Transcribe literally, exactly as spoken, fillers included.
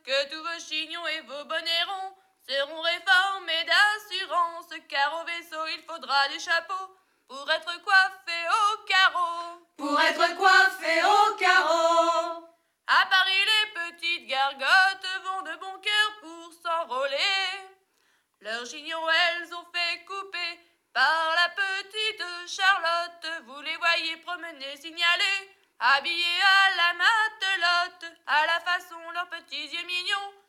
Que tous vos chignons et vos bonnets ronds seront réformés d'assurance, car au vaisseau il faudra des chapeaux pour être coiffés au carreau. Pour être coiffés au carreau. À Paris, les petites gargotes vont de bon cœur pour s'enrôler. Leurs chignons, elles ont fait couper par la petite Charlotte. Vous les voyez promener, signaler, habillés à la matelote, à la façon leurs petits yeux mignons